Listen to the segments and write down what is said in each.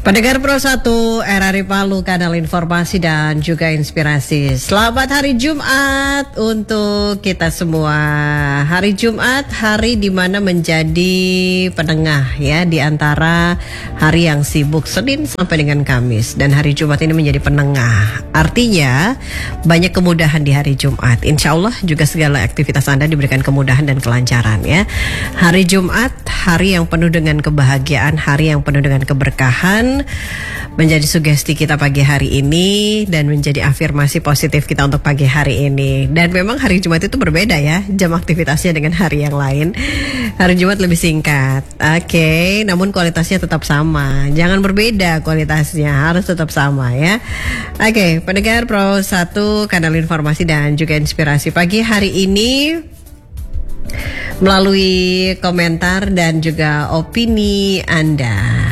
Pendengar Pro 1 RRI Palu, kanal informasi dan juga inspirasi. Selamat hari Jumat untuk kita semua. Hari Jumat, hari dimana menjadi penengah ya, di antara hari yang sibuk Senin sampai dengan Kamis. Dan hari Jumat ini menjadi penengah. Artinya banyak kemudahan di hari Jumat. Insya Allah juga segala aktivitas Anda diberikan kemudahan dan kelancaran ya. Hari Jumat, hari yang penuh dengan kebahagiaan, hari yang penuh dengan keberkahan, menjadi sugesti kita pagi hari ini dan menjadi afirmasi positif kita untuk pagi hari ini. Dan memang hari Jumat itu berbeda ya, jam aktivitasnya dengan hari yang lain. Hari Jumat lebih singkat, oke, namun kualitasnya tetap sama. Jangan berbeda kualitasnya, harus tetap sama ya. Oke, pendengar Pro 1 kanal informasi dan juga inspirasi pagi hari ini, melalui komentar dan juga opini Anda,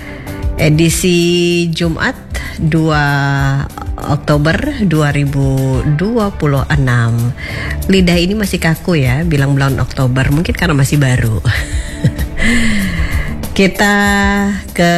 edisi Jumat 2 Oktober 2026. Lidah ini masih kaku ya, bilang bulan Oktober, mungkin karena masih baru. Kita ke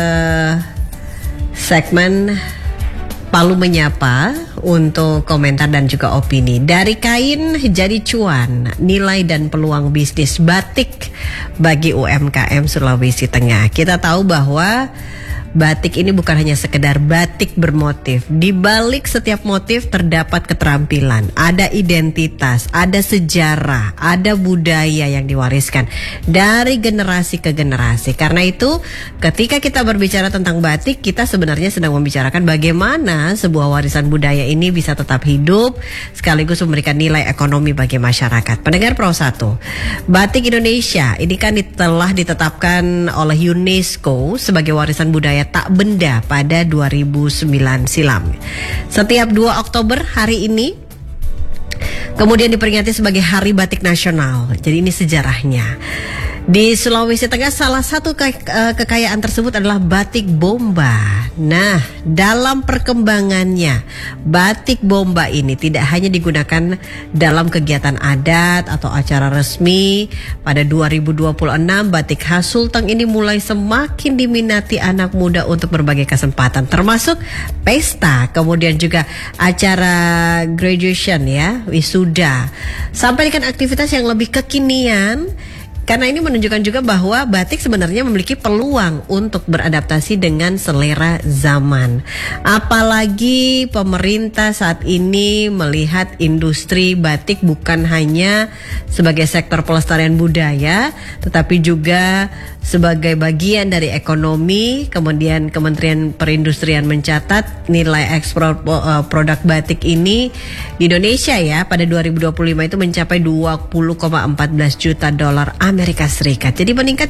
segmen Palu Menyapa untuk komentar dan juga opini. Dari kain jadi cuan, nilai dan peluang bisnis batik bagi UMKM Sulawesi Tengah. Kita tahu bahwa batik ini bukan hanya sekedar batik bermotif. Di balik setiap motif terdapat keterampilan, ada identitas, ada sejarah, ada budaya yang diwariskan dari generasi ke generasi. Karena itu, ketika kita berbicara tentang batik, kita sebenarnya sedang membicarakan bagaimana sebuah warisan budaya ini bisa tetap hidup sekaligus memberikan nilai ekonomi bagi masyarakat. Pendengar Pro 1, batik Indonesia ini kan telah ditetapkan oleh UNESCO sebagai warisan budaya tak benda pada 2009 silam. Setiap 2 Oktober hari ini kemudian diperingati sebagai Hari Batik Nasional. Jadi ini sejarahnya. Di Sulawesi Tengah salah satu kekayaan tersebut adalah batik bomba. Nah, dalam perkembangannya, batik bomba ini tidak hanya digunakan dalam kegiatan adat atau acara resmi. Pada 2026, batik khas Sulteng ini mulai semakin diminati anak muda untuk berbagai kesempatan, termasuk pesta, kemudian juga acara graduation ya, wisuda, sampai dengan aktivitas yang lebih kekinian. Karena ini menunjukkan juga bahwa batik sebenarnya memiliki peluang untuk beradaptasi dengan selera zaman. Apalagi pemerintah saat ini melihat industri batik bukan hanya sebagai sektor pelestarian budaya, tetapi juga sebagai bagian dari ekonomi. Kemudian Kementerian Perindustrian mencatat nilai ekspor produk batik ini di Indonesia ya pada 2025 itu mencapai 20,14 juta dolar Amerika Serikat. Jadi meningkat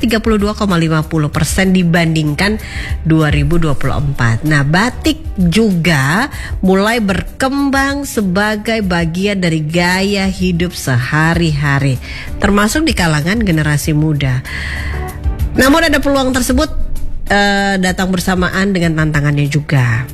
32,50% dibandingkan 2024. Nah, batik juga mulai berkembang sebagai bagian dari gaya hidup sehari-hari, termasuk di kalangan generasi muda. Namun ada peluang tersebut datang bersamaan dengan tantangannya juga.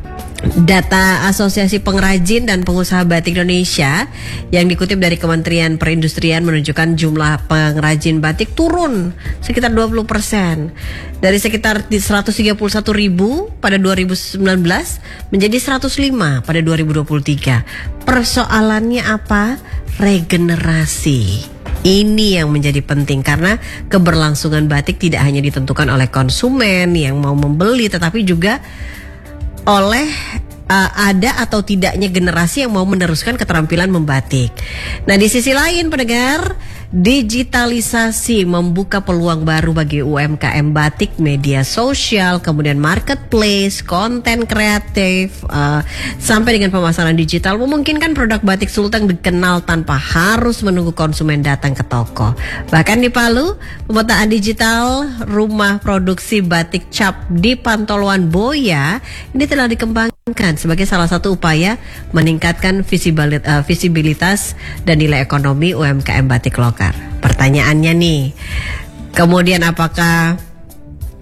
Data Asosiasi Pengrajin dan Pengusaha Batik Indonesia yang dikutip dari Kementerian Perindustrian menunjukkan jumlah pengrajin batik turun sekitar 20%. Dari sekitar 131 ribu pada 2019 menjadi 105 pada 2023. Persoalannya apa? Regenerasi. Ini yang menjadi penting karena keberlangsungan batik tidak hanya ditentukan oleh konsumen yang mau membeli, tetapi juga oleh ada atau tidaknya generasi yang mau meneruskan keterampilan membatik. Nah, di sisi lain pendengar, digitalisasi membuka peluang baru bagi UMKM batik, media sosial, kemudian marketplace, konten kreatif, sampai dengan pemasaran digital memungkinkan produk batik Sulteng dikenal tanpa harus menunggu konsumen datang ke toko. Bahkan di Palu, pemetaan digital rumah produksi batik cap di Pantoloan Boya ini telah dikembangkan sebagai salah satu upaya meningkatkan visibilitas dan nilai ekonomi UMKM batik lokal. Pertanyaannya nih, kemudian apakah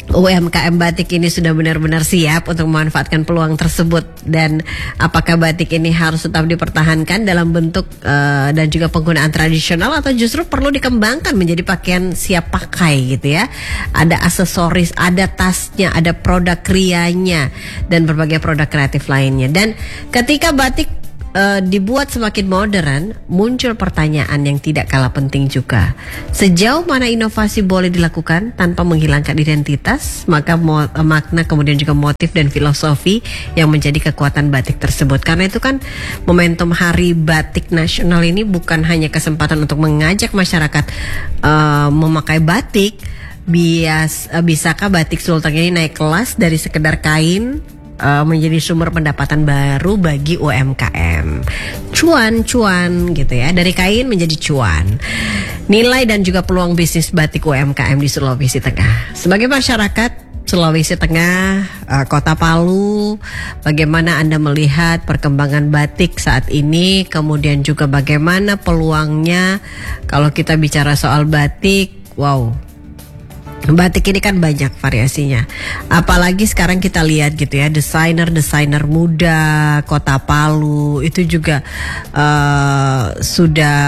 UMKM batik ini sudah benar-benar siap untuk memanfaatkan peluang tersebut, dan apakah batik ini harus tetap dipertahankan dalam bentuk dan juga penggunaan tradisional atau justru perlu dikembangkan menjadi pakaian siap pakai gitu ya. Ada aksesoris, ada tasnya, ada produk krianya dan berbagai produk kreatif lainnya. Dan ketika batik dibuat semakin modern, muncul pertanyaan yang tidak kalah penting juga. Sejauh mana inovasi boleh dilakukan tanpa menghilangkan identitas, maka makna kemudian juga motif dan filosofi yang menjadi kekuatan batik tersebut. Karena itu kan momentum Hari Batik Nasional ini bukan hanya kesempatan untuk mengajak masyarakat memakai batik. Bisakah batik sultan ini naik kelas dari sekedar kain menjadi sumber pendapatan baru bagi UMKM. Cuan gitu ya, dari kain menjadi cuan. Nilai dan juga peluang bisnis batik UMKM di Sulawesi Tengah. Sebagai masyarakat Sulawesi Tengah, Kota Palu, bagaimana Anda melihat perkembangan batik saat ini, kemudian juga bagaimana peluangnya kalau kita bicara soal batik. Wow, batik ini kan banyak variasinya. Apalagi sekarang kita lihat gitu ya, desainer muda Kota Palu itu juga sudah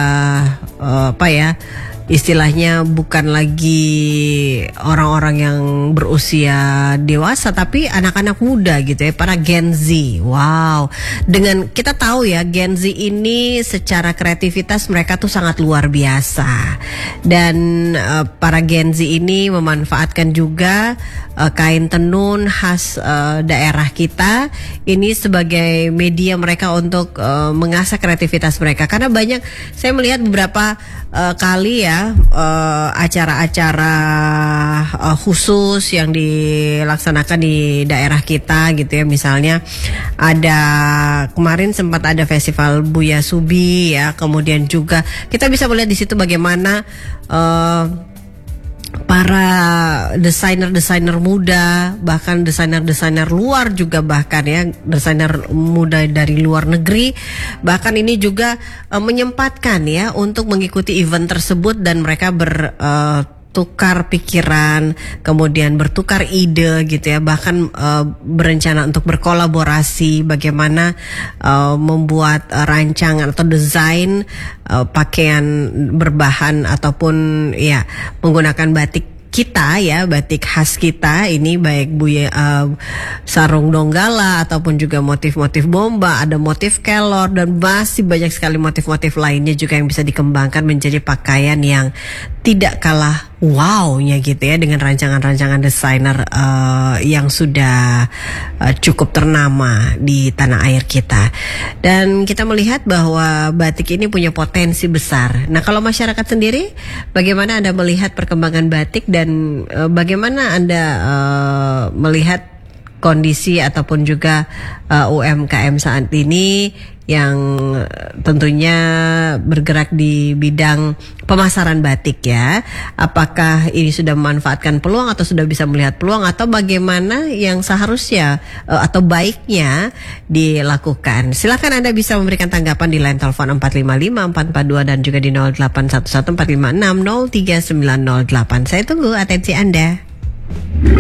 istilahnya bukan lagi orang-orang yang berusia dewasa, tapi anak-anak muda gitu ya, para Gen Z. Wow, dengan kita tahu ya, Gen Z ini secara kreativitas mereka tuh sangat luar biasa. Dan para Gen Z ini memanfaatkan juga kain tenun khas daerah kita ini sebagai media mereka untuk mengasah kreativitas mereka. Karena banyak, saya melihat beberapa kali ya acara-acara khusus yang dilaksanakan di daerah kita gitu ya. Misalnya ada kemarin sempat ada festival Buya Subi ya, kemudian juga kita bisa melihat di situ bagaimana para desainer muda, bahkan desainer luar juga, bahkan ya desainer muda dari luar negeri, bahkan ini juga menyempatkan ya untuk mengikuti event tersebut, dan mereka bertukar pikiran, kemudian bertukar ide gitu ya, bahkan berencana untuk berkolaborasi bagaimana membuat rancangan atau desain pakaian berbahan ataupun ya menggunakan batik kita ya, batik khas kita ini, baik sarung donggala ataupun juga motif-motif bomba, ada motif kelor, dan masih banyak sekali motif-motif lainnya juga yang bisa dikembangkan menjadi pakaian yang tidak kalah wow-nya gitu ya, dengan rancangan-rancangan desainer yang sudah cukup ternama di tanah air kita. Dan kita melihat bahwa batik ini punya potensi besar. Nah, kalau masyarakat sendiri, bagaimana Anda melihat perkembangan batik, dan bagaimana Anda melihat kondisi ataupun juga UMKM saat ini yang tentunya bergerak di bidang pemasaran batik ya? Apakah ini sudah memanfaatkan peluang atau sudah bisa melihat peluang, atau bagaimana yang seharusnya atau baiknya dilakukan? Silakan Anda bisa memberikan tanggapan di line telepon 455-442 dan juga di 081145603908. Saya tunggu atensi Anda.